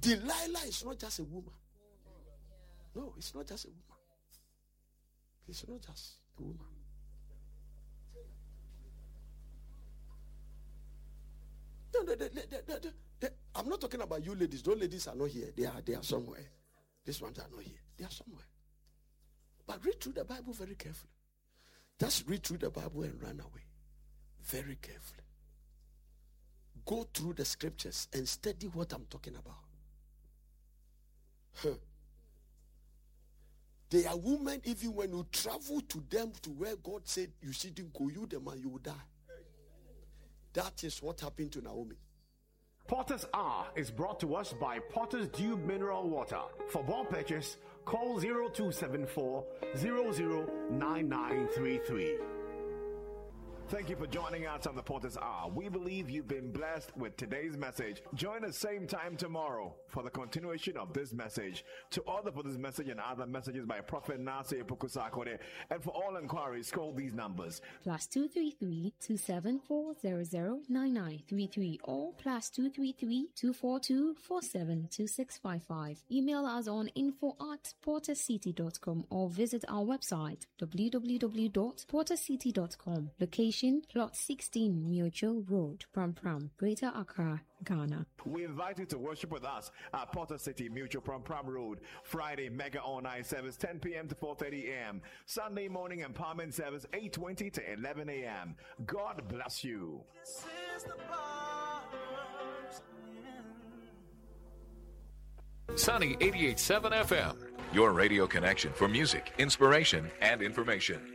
Delilah is not just a woman. No, it's not just a woman. It's not just a woman. No, I'm not talking about you ladies. Those ladies are not here. They are somewhere. These ones are not here. They are somewhere. But read through the Bible very carefully. Just read through the Bible and run away. Very carefully. Go through the scriptures and study what I'm talking about. They are women, even when you travel to them to where God said you shouldn't go, you the man, you will die. That is what happened to Naomi. Potter's Hour is brought to us by Potter's Dew Mineral Water. For more purchase, call 0274 009933. Thank you for joining us on the Potter's Hour. We believe you've been blessed with today's message. Join us same time tomorrow for the continuation of this message. To order for this message and other messages by Prophet Nasir Pukusakode, and for all inquiries, call these numbers. +233 274 009933 or +233 242 472655. Email us on info@portercity.com or visit our website www.portercity.com. Location Plot 16 Mutual Road, Pram Pram, Greater Accra, Ghana. We invite you to worship with us at Potter City Mutual Pram Pram Road. Friday Mega All-Night service 10 p.m. to 4:30 a.m. Sunday morning empowerment service 8:20 to 11 a.m. God bless you. Sunny 88.7 FM, your radio connection for music, inspiration, and information.